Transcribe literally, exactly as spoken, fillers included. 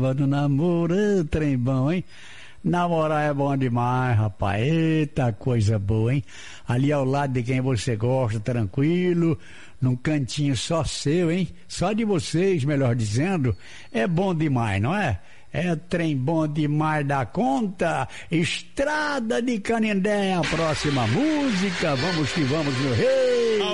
Do namoro, ê, trem bom, hein? Namorar é bom demais, rapaz. Eita, coisa boa, hein? Ali ao lado de quem você gosta, tranquilo, num cantinho só seu, hein? Só de vocês, melhor dizendo, é bom demais, não é? É trem bom demais da conta. Estrada de Canindé, a próxima música. Vamos que vamos, meu rei.